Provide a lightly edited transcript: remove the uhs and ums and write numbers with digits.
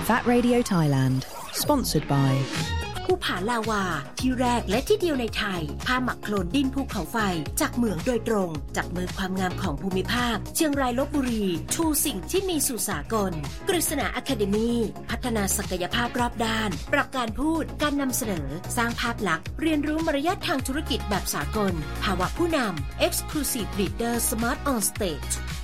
VAT Radio Thailand Sponsored by ภูผาลาวาที่แรกและที่เดียวในไทยผ้าหมักโคลนดินภูเขาไฟจากเหมืองโดยตรงจับมือความงามของภูมิภาคเชียงรายลพบุรีชูสิ่งที่มีสู่สากลกฤษณาอะคาเดมี่พัฒนาศักยภาพรอบด้านปรับการพูดการนำเสนอสร้างภาพลักษณ์เรียนรู้มารยาททางธุรกิจแบบสากลภาวะผู้นำ Exclusive Leader Smart on Stage